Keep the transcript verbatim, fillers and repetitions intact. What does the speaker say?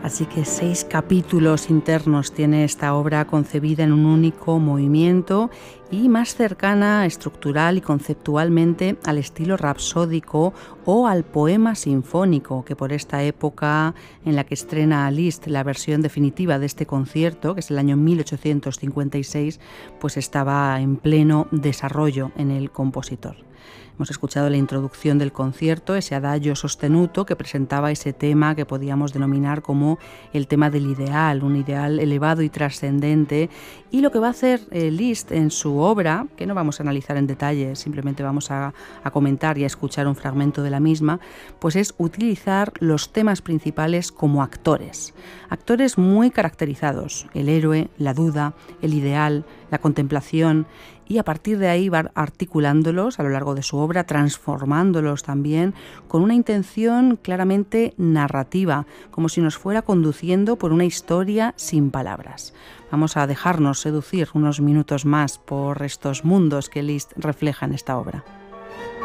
Así que seis capítulos internos tiene esta obra, concebida en un único movimiento y más cercana estructural y conceptualmente al estilo rapsódico o al poema sinfónico, que por esta época en la que estrena Liszt la versión definitiva de este concierto, que es el año mil ochocientos cincuenta y seis, pues estaba en pleno desarrollo en el compositor. Hemos escuchado la introducción del concierto, ese adagio sostenuto que presentaba ese tema que podíamos denominar como el tema del ideal, un ideal elevado y trascendente. Y lo que va a hacer eh, Liszt en su obra, que no vamos a analizar en detalle, simplemente vamos a, a comentar y a escuchar un fragmento de la misma, pues es utilizar los temas principales como actores. Actores muy caracterizados, el héroe, la duda, el ideal, la contemplación, y a partir de ahí va articulándolos a lo largo de su obra, transformándolos también con una intención claramente narrativa, como si nos fuera conduciendo por una historia sin palabras. Vamos a dejarnos seducir unos minutos más por estos mundos que Liszt refleja en esta obra.